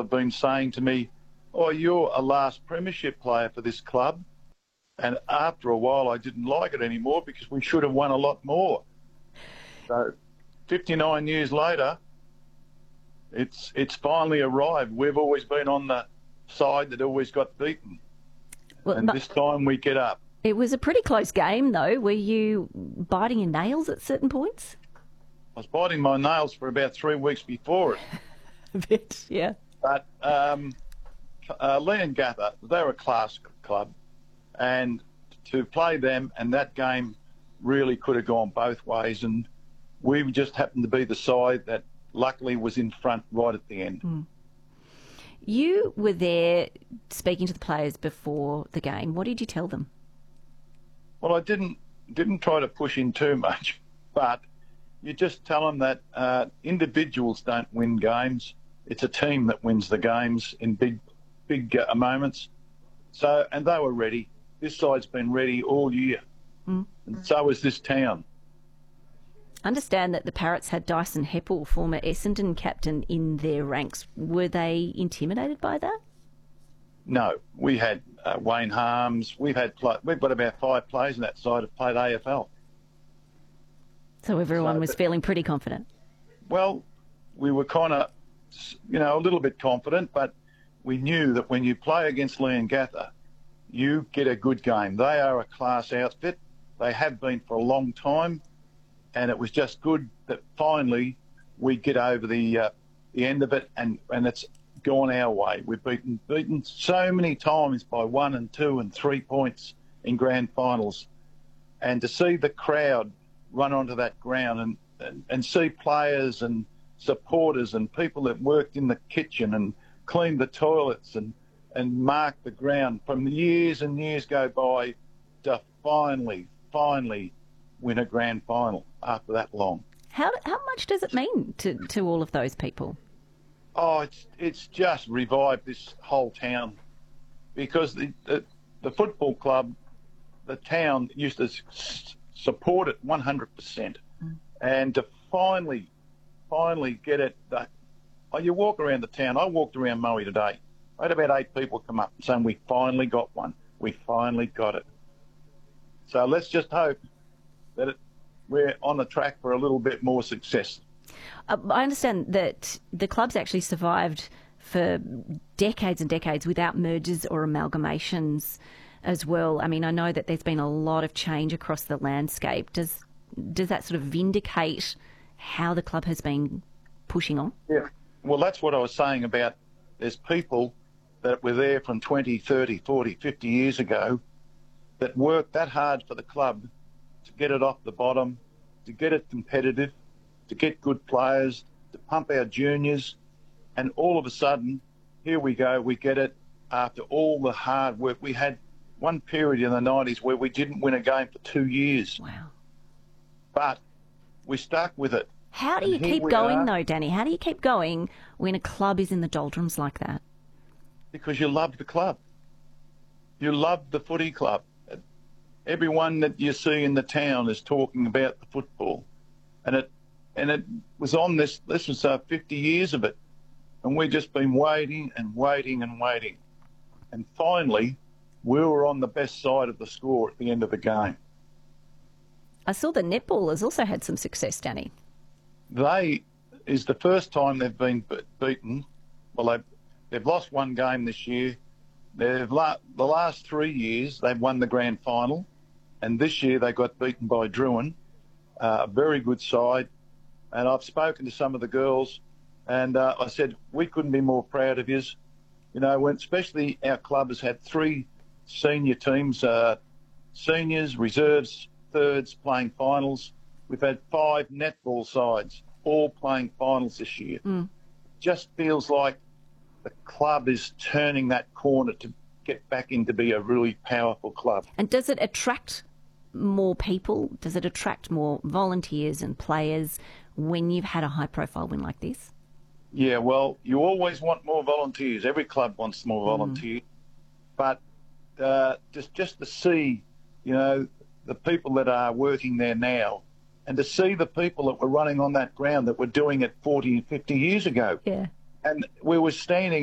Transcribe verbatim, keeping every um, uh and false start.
have been saying to me, "Oh, you're a last premiership player for this club." And after a while, I didn't like it anymore because we should have won a lot more. So fifty-nine years later, it's it's finally arrived. We've always been on the side that always got beaten. Well, and this time we get up. It was a pretty close game, though. Were you biting your nails at certain points? I was biting my nails for about three weeks before it. A bit, yeah. But um, uh, Leongatha, they're a class club, and to play them and that game really could have gone both ways, and we just happened to be the side that luckily was in front right at the end. Mm. You were there speaking to the players before the game. What did you tell them? Well, I didn't didn't try to push in too much, but you just tell them that uh, individuals don't win games. It's a team that wins the games in big, big uh, moments. So, and they were ready. This side's been ready all year, mm. and so is this town. I understand that the Parrots had Dyson Heppel, former Essendon captain, in their ranks. Were they intimidated by that? No, we had uh, Wayne Harms. We've had play, we've got about five players on that side who've played A F L. So everyone so, but, was feeling pretty confident. Well, we were kind of, you know, a little bit confident, but we knew that when you play against Leongatha, you get a good game. They are a class outfit. They have been for a long time, and it was just good that finally we get over the uh, the end of it, and, and it's gone our way. We've beaten beaten so many times by one and two and three points in grand finals, and to see the crowd run onto that ground and, and, and see players and supporters and people that worked in the kitchen and cleaned the toilets and, and marked the ground from years and years go by to finally, finally win a grand final after that long. How how much does it mean to, to all of those people? Oh, it's it's just revived this whole town, because the, the, the football club, the town used to s- support it one hundred percent. Mm. And to finally, finally get it, uh, oh, you walk around the town, I walked around Moe today, I had about eight people come up saying we finally got one, we finally got it. So let's just hope that it, we're on the track for a little bit more success. Uh, I understand that the club's actually survived for decades and decades without mergers or amalgamations as well. I mean, I know that there's been a lot of change across the landscape. Does does that sort of vindicate how the club has been pushing on? Yeah. Well, that's what I was saying about there's people that were there from twenty, thirty, forty, fifty years ago that worked that hard for the club to get it off the bottom, to get it competitive, to get good players, to pump our juniors, and all of a sudden, here we go, we get it after all the hard work. We had one period in the nineties where we didn't win a game for two years. Wow. But we stuck with it. How do you keep going, though, Danny? How do you keep going when a club is in the doldrums like that? Because you love the club. You love the footy club. Everyone that you see in the town is talking about the football. And it And it was on this, this was uh, fifty years of it. And we've just been waiting and waiting and waiting. And finally, we were on the best side of the score at the end of the game. I saw the netballers also had some success, Danny. They, is the first time they've been be- beaten. Well, they've, they've lost one game this year. They've la- the last three years, they've won the grand final. And this year they got beaten by Druin, uh, a very good side. And I've spoken to some of the girls, and uh, I said, we couldn't be more proud of yous. You know, when especially our club has had three senior teams, uh, seniors, reserves, thirds playing finals. We've had five netball sides all playing finals this year. Mm. Just feels like the club is turning that corner to get back into be a really powerful club. And does it attract more people? Does it attract more volunteers and players when you've had a high-profile win like this? Yeah, well, you always want more volunteers. Every club wants more volunteers. Mm. But uh, just just to see, you know, the people that are working there now, and to see the people that were running on that ground that were doing it forty, fifty years ago. Yeah. And we were standing